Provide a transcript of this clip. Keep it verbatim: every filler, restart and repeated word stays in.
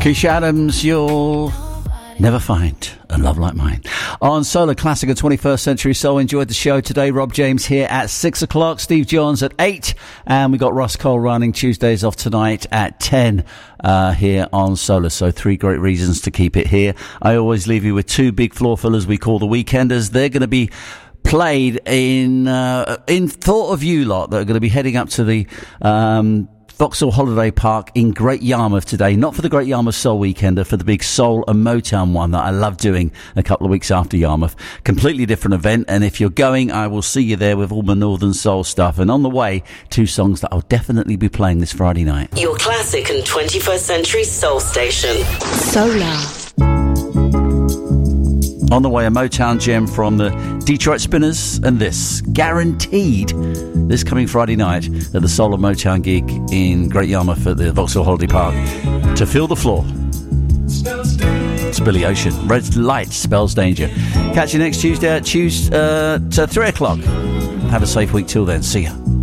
Keisha Adams, you'll never find a love like mine. On Solar Classic and twenty-first Century Soul, enjoyed the show today. Rob James here at six o'clock, Steve Johns at eight, and we got Ross Cole running Tuesdays off tonight at ten uh, here on Solar. So three great reasons to keep it here. I always leave you with two big floor fillers we call the Weekenders. They're going to be played in uh, in thought of you lot that are going to be heading up to the um Vauxhall Holiday Park in Great Yarmouth today. Not for the Great Yarmouth Soul Weekender, for the big Soul and Motown one that I love doing a couple of weeks after Yarmouth. Completely different event, and if you're going, I will see you there with all my Northern Soul stuff. And on the way, two songs that I'll definitely be playing this Friday night. Your classic and twenty-first Century Soul station. Solar. On the way, a Motown gem from the Detroit Spinners, and this, guaranteed, this coming Friday night at the Soul and Motown gig in Great Yarmouth at the Vauxhall Holiday Park. To fill the floor, it's Billy Ocean. Red light spells danger. Catch you next Tuesday at Tuesday, uh, to three o'clock. Have a safe week till then. See ya.